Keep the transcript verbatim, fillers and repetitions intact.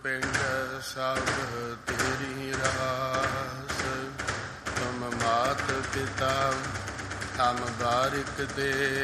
ਪਿੰਡ ਸਭ ਤੇਰੀ ਰਾਸ। ਤੁਮ ਮਾਤ ਪਿਤਾ ਹਮ ਬਾਰਿਕ ਦੇ